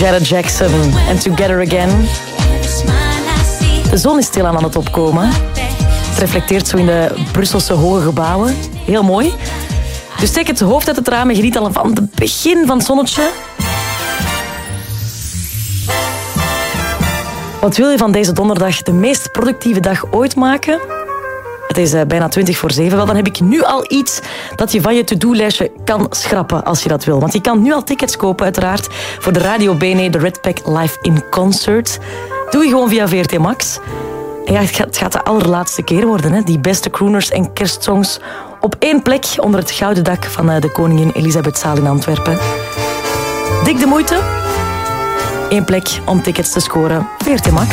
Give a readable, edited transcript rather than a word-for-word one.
Janet Jackson en Together Again. De zon is stilaan aan het opkomen. Het reflecteert zo in de Brusselse hoge gebouwen. Heel mooi. Dus steek het hoofd uit het raam en geniet al van het begin van het zonnetje. Wat wil je van deze donderdag de meest productieve dag ooit maken? Het is bijna 7:20. Wel, dan heb ik nu al iets dat je van je to-do-lijstje kan schrappen als je dat wil. Want je kan nu al tickets kopen, uiteraard, voor de Radio Bene, de Red Pack Live in Concert. Doe je gewoon via VRT Max. En ja, het gaat de allerlaatste keer worden, hè? Die beste crooners en kerstsongs op één plek onder het gouden dak van de koningin Elisabethzaal in Antwerpen. Dik de moeite. Eén plek om tickets te scoren. VRT Max.